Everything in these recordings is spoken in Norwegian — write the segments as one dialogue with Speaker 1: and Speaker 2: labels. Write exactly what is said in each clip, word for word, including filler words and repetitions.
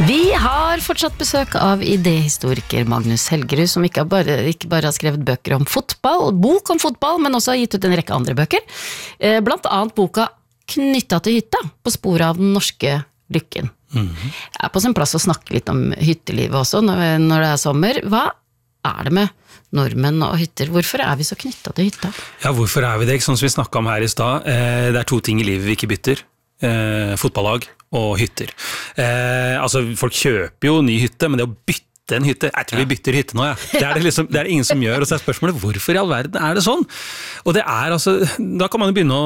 Speaker 1: Vi har fortsatt besøk av idéhistoriker Magnus Helgerud, som ikke bare, ikke bare har skrevet bøker om fotball, bok om fotball, men også har gitt ut en rekke andre bøker. Blant annet boka Knyttet til hytta, på sporet av den norske lykken. Mm-hmm. Det er på sin plass å snakke litt om hyttelivet også, når, når det er sommer. Hva er det med nordmenn og hytter? Hvorfor er vi så knyttet til hytta?
Speaker 2: Ja, hvorfor er vi det? Ikke sånn som vi snakket om her i sted. Det er to ting i livet vi ikke bytter. Eh, fotballag og hytter. Eh, altså, folk kjøper jo ny hytte, men det å bytte en hytte, jeg tror vi bytter hytte nå, ja. Det er det, liksom, det er det ingen som gjør, og så er spørsmålet, hvorfor i all verden er det sånn? Og det er altså, da kan man jo begynne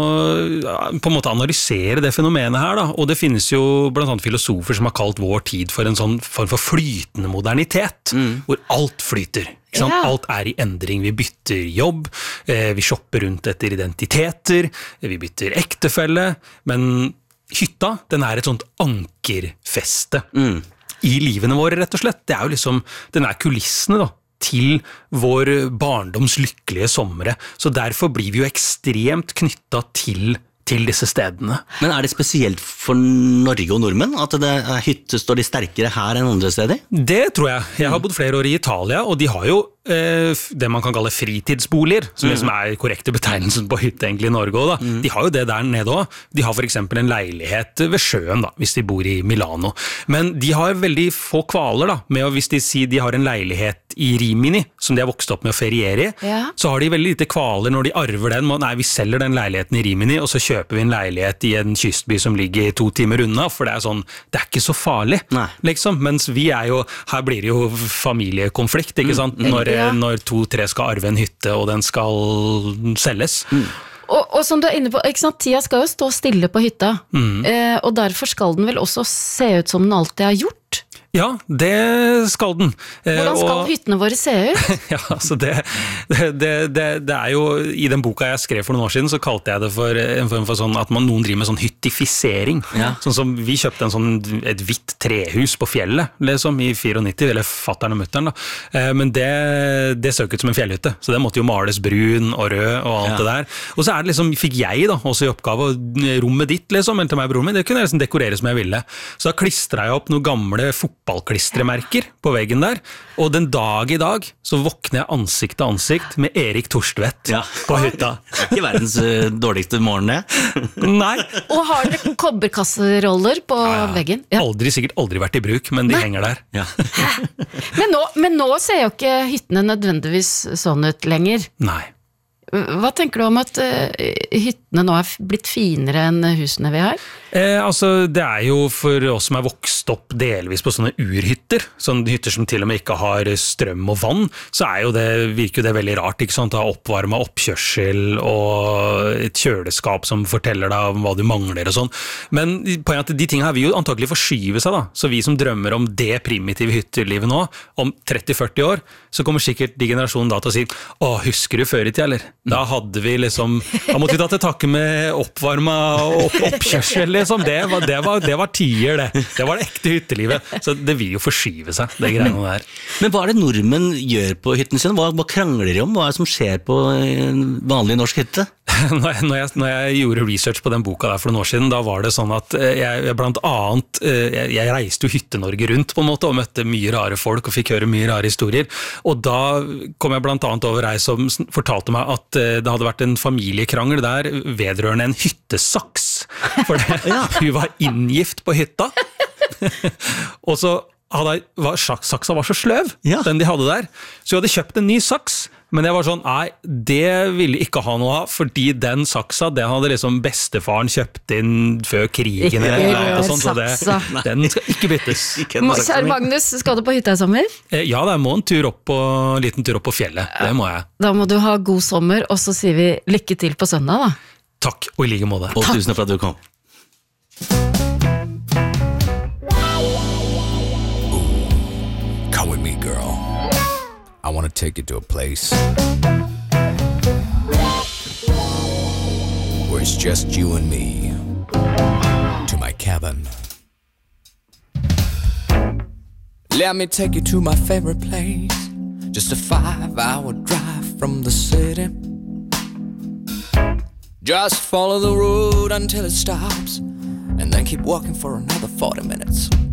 Speaker 2: å på en måte analysere det fenomenet her, da, og det finnes jo blant annet filosofer som har kalt vår tid for en sånn form for flytende modernitet, mm. hvor alt flyter. Ja. Alt er i endring, vi bytter jobb, vi shopper rundt etter identiteter, vi bytter ektefelle, men hytta, den er et sånt ankerfeste mm. i livene våre, rett og slett. Det er jo liksom, den er kulissene da, til vår barndoms lykkelige somre, så derfor blir vi jo ekstremt knyttet til til disse stedene.
Speaker 3: Men er det spesielt for Norge og nordmenn at det er hytte står de sterkere her enn andre steder?
Speaker 2: Det tror jeg. Jeg har bodd flere år i Italia, og de har jo eh, det man kan kalle fritidsboliger, som mm. liksom er korrekte betegnelsen på hytte egentlig i Norge også, da. Mm. De har jo det der nede også. De har for eksempel en leilighet ved sjøen da, hvis de bor i Milano. Men de har veldig få kvaler da, med å, hvis de sier de har en leilighet i Rimini, som de har vokst opp med å feriere i, ja. Så har de veldig lite kvaler når de arver den. Nei, vi selger den leiligheten i Rimini, og så kjøper vi en leilighet i en kystby som ligger to timer unna, for det er sånn, det er ikke så farlig, Nei. Liksom. Mens vi er jo, her blir det jo familiekonflikt, ikke sant? Mm. Når, ja. Når to-tre skal arve en hytte, og den skal selges. Mm.
Speaker 1: Og, og som du er inne på, ikke sant? Tida skal jo stå stille på hytta, mm. eh, og derfor skal den vel også se ut som den alltid har gjort.
Speaker 2: Ja, det skal den.
Speaker 1: Hvordan skal og, hyttene våre se ut?
Speaker 2: Ja, altså det, det, det, det er jo, i den boka jeg skrev for noen år siden, så kalte jeg det for en form for sånn, at man, noen driver med sånn hyttifisering. Ja. Sånn som vi kjøpte en sånn, et hvitt trehus på fjellet, liksom, i nittifire, eller fatteren og mutteren da. Men det, det så ikke ut som en fjellhytte, så det måtte jo males brun og rød og alt ja. Det der. Og så er det liksom, fikk jeg da, også i oppgave, rommet ditt, liksom, eller til meg på rommet, det kunne jeg liksom dekorere som jeg ville. Så da klistret jeg opp noen gamle fotball fotballklistremerker på veggen der, og den dag i dag så våkner jeg ansikt til ansikt med Erik Torstvedt ja. På hytta.
Speaker 3: Det er ikke verdens uh, dårligste morgen det.
Speaker 2: Nei.
Speaker 1: Og har dere kobberkasseroller på ja, ja. Veggen?
Speaker 2: Ja. Aldri, sikkert aldri vært i bruk, men de Nei. Henger der. Ja.
Speaker 1: men, nå, men nå ser jo ikke hyttene nødvendigvis sånn ut lenger.
Speaker 2: Nei.
Speaker 1: Hva tenker du om at uh, hyttene nå er blitt finere enn husene vi har?
Speaker 2: Eh, altså, det er jo for oss som er vokst opp delvis på sånne urhytter, sånne hytter som til og med ikke har strøm og vann, så er jo det, virker jo det veldig rart, ikke sant? Å ha oppvarmet oppkjørsel og et kjøleskap som forteller deg om hva du mangler og sånn. Men poenget er at de tingene her vil jo antagelig forskyve seg da, så vi som drømmer om det primitive hyttelivet nå, om tretti til førti år, så kommer sikkert de generasjonen da til å si, å, husker du før i tid, eller? Da hadde vi liksom, da måtte vi ta til takke med oppvarmet opp, oppkjørsel, liksom. Det var, det var, det var tier, det. Det var det ekte hyttelivet. Så det vil jo forskyve seg, det greiene der.
Speaker 3: Men hva er det nordmenn gjør på hytten sin? Hva, hva krangler de om? Hva er det som skjer på en vanlig norsk hytte?
Speaker 2: Når jeg, når, jeg, når jeg gjorde research på den boka der for noen år siden, da var det sånn at jeg blant annet, jeg, jeg reiste jo Hytte-Norge rundt på en måte, og møtte mye rare folk, og fikk høre mye rare historier. Og da kom jeg blant annet over ei som fortalte meg at det hadde vært en familiekrangel der vedrørende en hyttesaks. For det, ja. Hun var inngift på hytta. Og så hadde jeg, var, saksa var så sløv, ja. Den de hadde der. Så hun hadde kjøpt en ny saks. Men jeg var sånn, nei, det ville ikke ha noe av, fordi den saksa, den hadde liksom bestefaren kjøpt inn før krigen, eller noe og sånt, så det, den skal ikke byttes.
Speaker 1: Kjære Magnus, skal du på hytta i sommer?
Speaker 2: Ja, det må en tur opp på, en liten tur opp på fjellet, det må jeg.
Speaker 1: Da må du ha god sommer, og så sier vi lykke til på søndag da.
Speaker 2: Takk, og i like måte.
Speaker 3: Og tusen takk for at du kom.
Speaker 4: Ooh, come with me, girl. I want to take you to a place where it's just you and me. To my cabin. Let me take you to my favorite place. Just a five-hour drive from the city. Just follow the road until it stops, and then keep walking for another forty minutes.